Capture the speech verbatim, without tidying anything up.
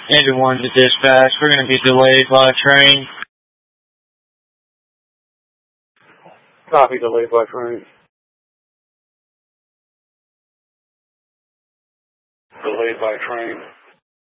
Engine one to dispatch. We're going to be delayed by train. Copy, delayed by train. Delayed by train.